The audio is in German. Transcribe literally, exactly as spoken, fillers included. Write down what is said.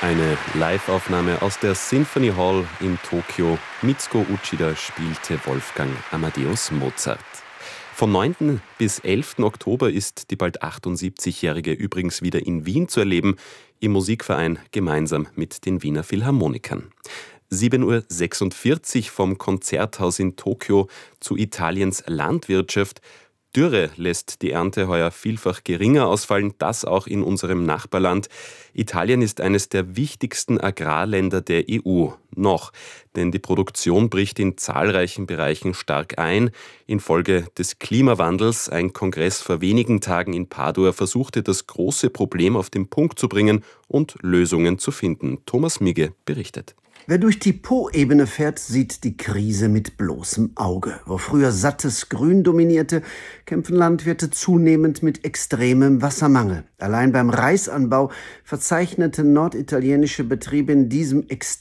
Eine Live-Aufnahme aus der Symphony Hall in Tokio. Mitsuko Uchida spielte Wolfgang Amadeus Mozart. Vom neunten bis elften Oktober ist die bald achtundsiebzigjährige übrigens wieder in Wien zu erleben, im Musikverein gemeinsam mit den Wiener Philharmonikern. sieben Uhr sechsundvierzig vom Konzerthaus in Tokio zu Italiens Landwirtschaft. Dürre lässt die Ernte heuer vielfach geringer ausfallen, das auch in unserem Nachbarland. Italien ist eines der wichtigsten Agrarländer der E U. Noch, denn die Produktion bricht in zahlreichen Bereichen stark ein. Infolge des Klimawandels, ein Kongress vor wenigen Tagen in Padua versuchte, das große Problem auf den Punkt zu bringen und Lösungen zu finden. Thomas Migge berichtet. Wer durch die Po-Ebene fährt, sieht die Krise mit bloßem Auge. Wo früher sattes Grün dominierte, kämpfen Landwirte zunehmend mit extremem Wassermangel. Allein beim Reisanbau verzeichneten norditalienische Betriebe in diesem extremen